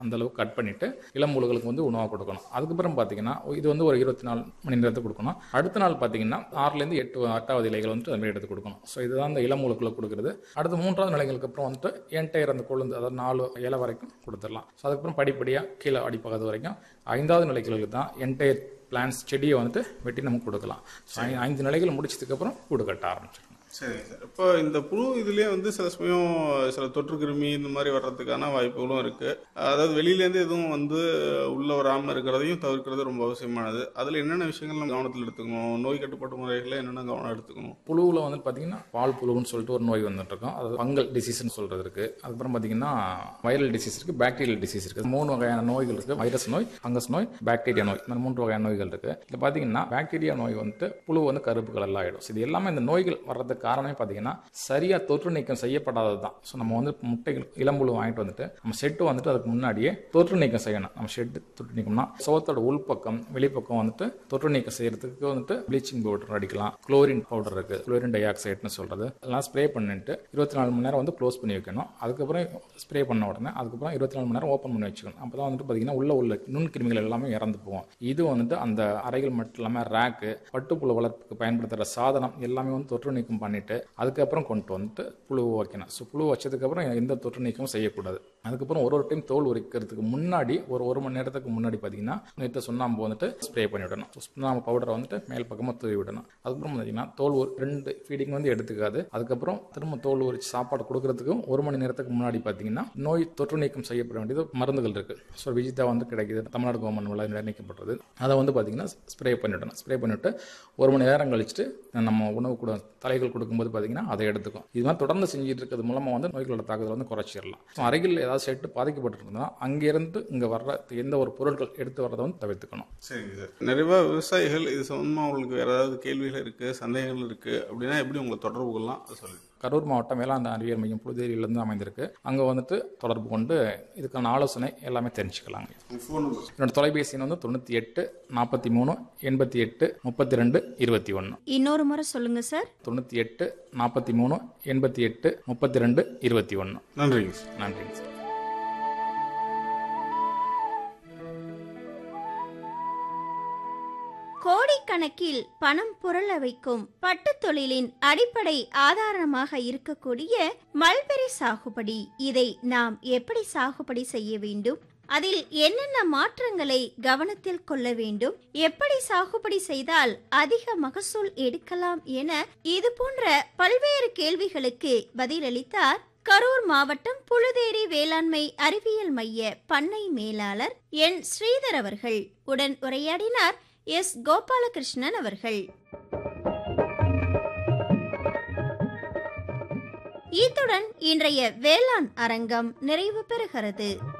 அந்த அளவுக்கு கட் பண்ணிட்டு இளம்புழுகளுக்கு வந்து உணவாக கொடுக்கணும். அதுக்கப்புறம் பார்த்தீங்கன்னா இது வந்து ஒரு 24 மணி நேரத்துக்கு கொடுக்கணும். அடுத்த நாள் பார்த்தீங்கன்னா 6லேருந்து 8வது இலைகள் வந்துட்டு அதுமாதிரி எடுத்து கொடுக்கணும். ஸோ இதுதான் அந்த இளம்புழுக்களை கொடுக்குறது. அடுத்து 3வது நிலைகளுக்கு அப்புறம் வந்துட்டு என்டையர் அந்த கொழுந்து, அதாவது 4 இலை வரைக்கும் கொடுத்துடலாம். ஸோ அதுக்கப்புறம் படிப்படியாக கீழே அடிப்பகுதி வரைக்கும் 5வது நிலைகளுக்கு தான் என்டையர் பிளான்ஸ் செடியை வந்துட்டு வெட்டி நமக்கு கொடுக்கலாம். 5 நிலைகள் முடிச்சதுக்கப்புறம் கூடு கட்ட ஆரம்பிச்சிடும். சரிங்க சார். இப்போ இந்த புழு இதுலேயே வந்து சில சமயம் சில தொற்று கிருமி இந்த மாதிரி வர்றதுக்கான வாய்ப்புகளும் இருக்குது. அதாவது வெளியிலேருந்து எதுவும் வந்து உள்ளே வராமல் இருக்கிறதையும் தவிர்க்கிறது ரொம்ப அவசியமானது. அதில் என்னென்ன விஷயங்கள் நம்ம கவனத்தில் எடுத்துக்கணும்? நோய் கட்டுப்பாட்டு முறைகளில் என்னென்ன கவனம் எடுத்துக்கணும்? புழுவில் வந்து பார்த்தீங்கன்னா பால் புழுன்னு சொல்லிட்டு ஒரு நோய் வந்துட்டு இருக்கோம். அது ஃபங்கல் டிசீஸ்ன்னு சொல்கிறது இருக்குது. அதுக்கப்புறம் பார்த்தீங்கன்னா வைரல் டிசீஸ் இருக்குது, பாக்டீரியல் டிசீஸ் இருக்குது. 3 வகையான நோய்கள் இருக்குது. வைரஸ் நோய், ஃபங்கஸ் நோய், பாக்டீரியா நோய். இந்த 3 வகையான நோய்கள் இருக்குது. இதில் பார்த்தீங்கன்னா பாக்டீரியா நோய் வந்துட்டு புழு வந்து கருப்பு கலரில் ஆகிடும். இது எல்லாமே இந்த நோய்கள் வர்றதுக்கு காரணமே பார்த்தீங்கன்னா சரியாக தொற்று நீக்கம் செய்யப்படாதது தான். ஸோ நம்ம வந்து முட்டைகள் இளம்புழு வாங்கிட்டு வந்துட்டு நம்ம ஷெட்டு வந்துட்டு அதுக்கு முன்னாடியே தொற்று நீக்கம் செய்யணும். நம்ம ஷெட்டு தொற்று நீக்கம்னா சோத்தோட உள்பக்கம் வெளிப்பக்கம் வந்துட்டு தொற்று நீக்கம் செய்யறதுக்கு வந்துட்டு ப்ளீச்சிங் பவுடர் அடிக்கலாம். குளோரின் பவுடர் இருக்கு, குளோரின் டை ஆக்சைடுன்னு சொல்றது. அதெல்லாம் ஸ்ப்ரே பண்ணிட்டு 24 மணி நேரம் வந்து க்ளோஸ் பண்ணி வைக்கணும். அதுக்கப்புறம் ஸ்ப்ரே பண்ண உடனே அதுக்கப்புறம் 24 மணி நேரம் ஓப்பன் பண்ணி வச்சுக்கணும். அப்போ தான் வந்துட்டு பார்த்தீங்கன்னா உள்ள நுண்கிருமிகள் எல்லாமே இறந்து போகும். இது வந்துட்டு அந்த அறைகள் மட்டும் இல்லாமல் ரேக்கு, பட்டுப்புழு வளர்ப்புக்கு பயன்படுத்துகிற சாதனம் எல்லாமே வந்து தொற்று நீக்கம் பண்ணிட்டு அதுக்கப்புறம் கொண்டு வந்துட்டு புழு வைக்கணும். ஸோ புழு வச்சதுக்கப்புறம் எந்த தொற்று நீக்கமும் செய்யக்கூடாது. அதுக்கப்புறம் ஒரு டைம் தோல் உரிக்கிறதுக்கு முன்னாடி ஒரு மணி நேரத்துக்கு முன்னாடி பார்த்தீங்கன்னா நேற்று சுண்ணாம்பு வந்துட்டு ஸ்ப்ரே பண்ணி விடணும். சுண்ணாம்பு பவுடரை வந்துட்டு மேல் பக்கமாக தூவி விடணும். அதுக்கப்புறம் பார்த்தீங்கன்னா தோல் 2 ஃபீடிங் வந்து எடுத்துக்காது. அதுக்கப்புறம் திரும்ப தோல் உரிச்சு சாப்பாடு கொடுக்கறதுக்கும் 1 மணி நேரத்துக்கு முன்னாடி பார்த்தீங்கன்னா நோய் தொற்று நீக்கம் செய்யப்பட வேண்டியது மருந்துகள் இருக்கு. ஸோ விஜிதா வந்து கிடைக்குது, தமிழ்நாடு கவர்மெண்ட் நிர்ணயிக்கப்பட்டது. அதை வந்து பார்த்தீங்கன்னா ஸ்ப்ரே பண்ணிவிடணும். ஸ்ப்ரே பண்ணிவிட்டு 1 மணி நேரம் கழிச்சுட்டு நம்ம உணவு கூட தலைகள் கொடுக்கும்போது பார்த்தீங்கன்னா அதை எடுத்துக்கும். இது மாதிரி தொடர்ந்து செஞ்சுட்டு இருக்கிறது மூலமாக வந்து நோய்களோட தாக்குதல் வந்து குறைச்சிடலாம். ஸோ அருகில் ஏதாவது செட்டு பாதிக்கப்பட்டிருந்தா அங்கிருந்து இங்கே வர்ற எந்த ஒரு பொருட்கள் எடுத்து வர்றதை வந்து தவிர்த்துக்கணும். சரிங்க சார். நிறைய விவசாயிகள் இது சம்பந்தமாக உங்களுக்கு வேறு ஏதாவது கேள்விகள் இருக்குது, சந்தேகங்கள் இருக்குது அப்படின்னா எப்படி உங்களை தொடர்பு கொள்ளலாம் அதை சொல்லுங்கள். கரூர் மாவட்டம் வேளாண் அறிவியல் மையம் புதுச்சேரியிலிருந்து அமைந்திருக்கு. அங்கே வந்துட்டு தொடர்பு கொண்டு இதுக்கான ஆலோசனை எல்லாமே தெரிஞ்சுக்கலாங்க. என்னோட தொலைபேசி எண் வந்து 98 43 88 32 21. இன்னொரு முறை சொல்லுங்க சார். 98 43 88 32 21. நன்றிங்க சார். நன்றிங்க சார். கோடிக்கணக்கில் பணம் புரள வைக்கும் பட்டு தொழிலின் அடிப்படை ஆதாரமாக இருக்கக்கூடிய மல்பெரி சாகுபடி, இதை நாம் எப்படி சாகுபடி செய்ய வேண்டும், அதில் என்னென்ன மாற்றங்களை கவனத்தில் கொள்ள வேண்டும், எப்படி சாகுபடி செய்தால் அதிக மகசூல் எடுக்கலாம் என இது போன்ற பல்வேறு கேள்விகளுக்கு பதிலளித்தார் கரூர் மாவட்டம் புழுதேரி வேளாண்மை அறிவியல் மைய பண்ணை மேலாளர் என் ஸ்ரீதர் அவர்கள். உடன் உரையாடினார் எஸ் கோபாலகிருஷ்ணன் அவர்கள். இத்துடன் இன்றைய வேளாண் அரங்கம் நிறைவு பெறுகிறது.